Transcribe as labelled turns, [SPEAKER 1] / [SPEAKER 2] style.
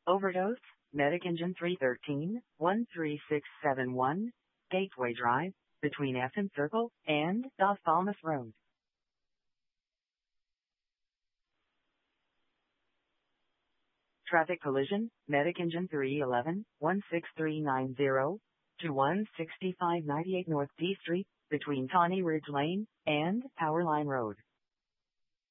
[SPEAKER 1] Overdose, Medic Engine 313, 13671, Gateway Drive, between Essen Circle and Dos Palmas Road. Traffic collision, Medic Engine 311, 16390, to 16598 North D Street, between Tawny Ridge Lane and Powerline Road.